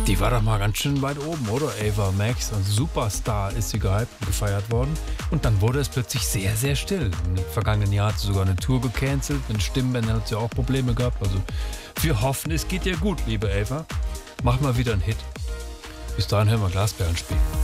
Die war doch mal ganz schön weit oben, oder? Ava Max, und Superstar ist sie gehypt und gefeiert worden. Und dann wurde es plötzlich sehr, sehr still. Im vergangenen Jahr hat sie sogar eine Tour gecancelt. Mit den Stimmbändern hat sie auch Probleme gehabt. Also wir hoffen, es geht dir gut, liebe Ava. Mach mal wieder einen Hit. Bis dahin hören wir Glasperlenspiel.